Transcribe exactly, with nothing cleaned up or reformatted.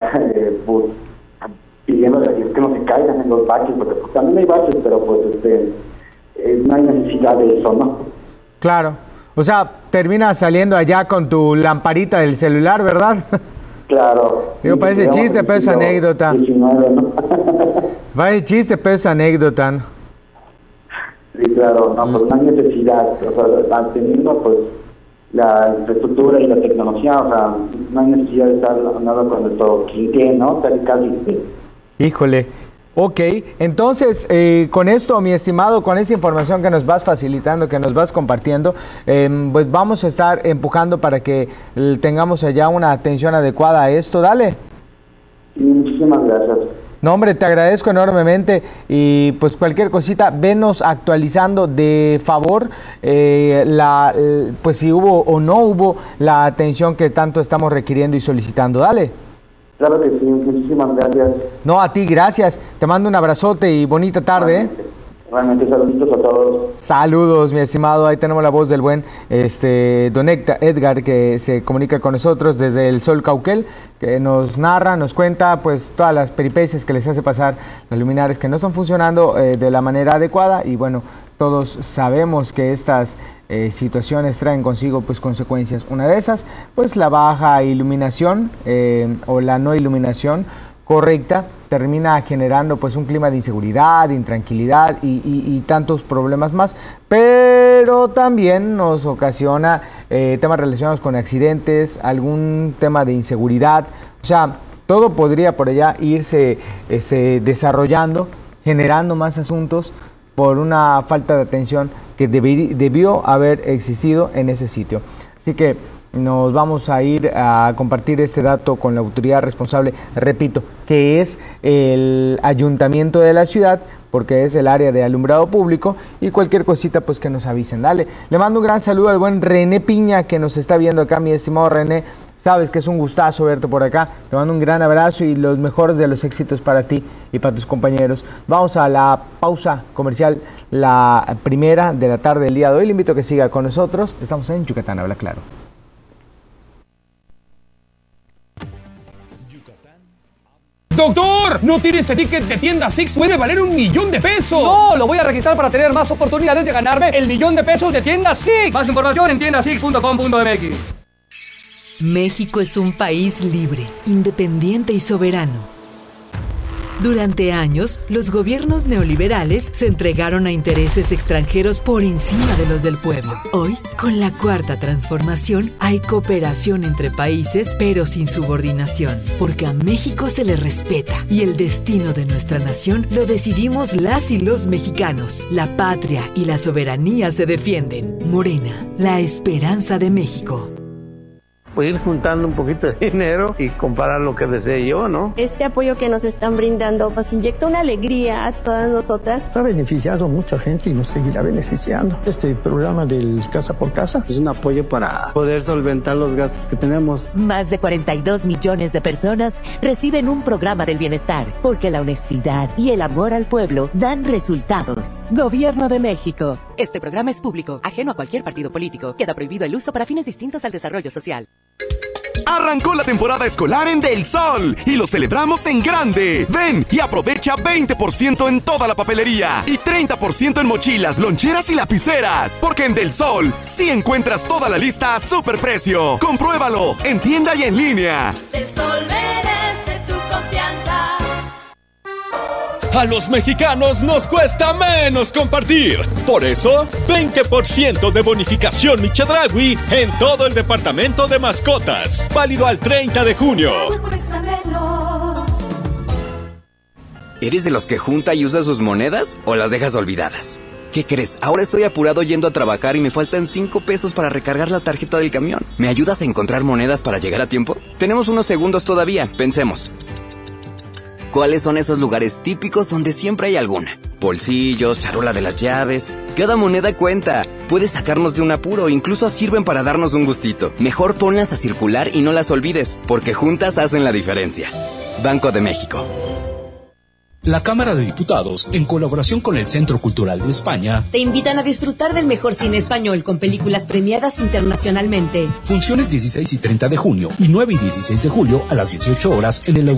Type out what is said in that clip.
eh, pues, pidiendo que no se caigan en los baches, porque pues, también hay baches, pero pues este eh, no hay necesidad de eso, ¿no? Claro, o sea, terminas saliendo allá con tu lamparita del celular, ¿verdad? Claro. Digo, sí, parece chiste, pero es anécdota. diecinueve, ¿no? Parece chiste, pero es anécdota, ¿no? Sí, claro, no, pues no hay necesidad, o sea, teniendo pues la infraestructura y la tecnología, o sea, no hay necesidad de estar andando con nuestro quinqué, ¿no? Tal y casi. Híjole. Ok, entonces eh, con esto, mi estimado, con esta información que nos vas facilitando, que nos vas compartiendo, eh, pues vamos a estar empujando para que eh, tengamos allá una atención adecuada a esto. Dale. Sí, muchísimas gracias. No, hombre, te agradezco enormemente y pues cualquier cosita, venos actualizando de favor, eh, la, eh, pues si hubo o no hubo la atención que tanto estamos requiriendo y solicitando. Dale. Claro que sí, muchísimas gracias. No, a ti, gracias. Te mando un abrazote y bonita tarde. Realmente, realmente saluditos a todos. Saludos, mi estimado. Ahí tenemos la voz del buen este, don Edgar, que se comunica con nosotros desde el Sol Cauquel, que nos narra, nos cuenta pues todas las peripecias que les hace pasar las luminarias que no están funcionando eh, de la manera adecuada. Y bueno, todos sabemos que estas eh, situaciones traen consigo pues consecuencias. Una de esas, pues la baja iluminación eh, o la no iluminación correcta termina generando pues un clima de inseguridad, de intranquilidad y, y, y tantos problemas más, pero también nos ocasiona eh, temas relacionados con accidentes, algún tema de inseguridad, o sea, todo podría por allá irse ese, desarrollando, generando más asuntos por una falta de atención que debi- debió haber existido en ese sitio. Así que nos vamos a ir a compartir este dato con la autoridad responsable, repito, que es el ayuntamiento de la ciudad, porque es el área de alumbrado público, y cualquier cosita pues que nos avisen. Dale, le mando un gran saludo al buen René Piña, que nos está viendo acá, mi estimado René. Sabes que es un gustazo verte por acá. Te mando un gran abrazo y los mejores de los éxitos para ti y para tus compañeros. Vamos a la pausa comercial, la primera de la tarde del día de hoy. Le invito a que siga con nosotros. Estamos en Yucatán Habla Claro. ¡Doctor! ¿No tienes ese ticket de tienda Six? ¡Puede valer un millón de pesos! No, lo voy a registrar para tener más oportunidades de ganarme el millón de pesos de tienda Six. Más información en tienda six punto com punto m x. México es un país libre, independiente y soberano. Durante años, los gobiernos neoliberales se entregaron a intereses extranjeros por encima de los del pueblo. Hoy, con la Cuarta Transformación, hay cooperación entre países, pero sin subordinación, porque a México se le respeta y el destino de nuestra nación lo decidimos las y los mexicanos. La patria y la soberanía se defienden. Morena, la esperanza de México. Pues ir juntando un poquito de dinero y comprar lo que desee yo, ¿no? Este apoyo que nos están brindando nos inyecta una alegría a todas nosotras. Ha beneficiado a mucha gente y nos seguirá beneficiando. Este programa del Casa por Casa es un apoyo para poder solventar los gastos que tenemos. Más de cuarenta y dos millones de personas reciben un programa del bienestar, porque la honestidad y el amor al pueblo dan resultados. Gobierno de México. Este programa es público, ajeno a cualquier partido político. Queda prohibido el uso para fines distintos al desarrollo social. Arrancó la temporada escolar en Del Sol y lo celebramos en grande. Ven y aprovecha veinte por ciento en toda la papelería y treinta por ciento en mochilas, loncheras y lapiceras. Porque en Del Sol sí encuentras toda la lista a superprecio. Compruébalo en tienda y en línea. Del Sol merece tu confianza. A los mexicanos nos cuesta menos compartir. Por eso, veinte por ciento de bonificación Mi Chedraui en todo el departamento de mascotas. Válido al treinta de junio. ¿Eres de los que junta y usa sus monedas o las dejas olvidadas? ¿Qué crees? Ahora estoy apurado yendo a trabajar y me faltan cinco pesos para recargar la tarjeta del camión. ¿Me ayudas a encontrar monedas para llegar a tiempo? Tenemos unos segundos todavía. Pensemos. ¿Cuáles son esos lugares típicos donde siempre hay alguna? Bolsillos, charola de las llaves. Cada moneda cuenta. Puede sacarnos de un apuro, incluso sirven para darnos un gustito. Mejor ponlas a circular y no las olvides, porque juntas hacen la diferencia. Banco de México. La Cámara de Diputados, en colaboración con el Centro Cultural de España, te invitan a disfrutar del mejor cine español con películas premiadas internacionalmente. Funciones dieciséis y treinta de junio y nueve y dieciséis de julio a las dieciocho horas en el